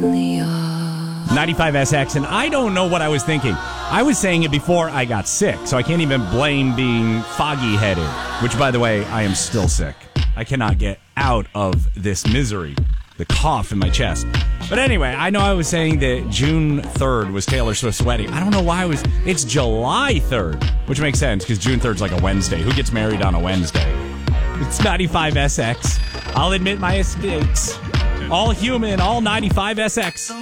95SX, and I don't know what I was thinking. I was saying it before I got sick, so I can't even blame being foggy-headed, which, by the way, I am still sick. I cannot get out of this misery, the cough in my chest. But anyway, I know I was saying that June 3rd was Taylor Swift's wedding. I don't know why it's July 3rd, which makes sense because June 3rd is like a Wednesday. Who gets married on a Wednesday? It's 95SX. I'll admit my mistakes. All human, all 95SX.